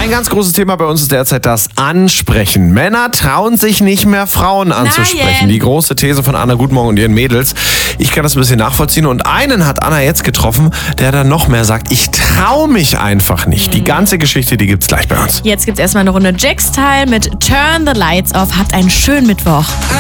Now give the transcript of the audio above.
Ein ganz großes Thema bei uns ist derzeit das Ansprechen. Männer trauen sich nicht mehr, Frauen anzusprechen. Nein. Die große These von Anna Gutmorgen und ihren Mädels. Ich kann das ein bisschen nachvollziehen. Und einen hat Anna jetzt getroffen, der dann noch mehr sagt, ich traue mich einfach nicht. Die ganze Geschichte, die gibt's gleich bei uns. Jetzt gibt's erstmal eine Runde Jack-Style mit Turn the Lights Off. Habt einen schönen Mittwoch.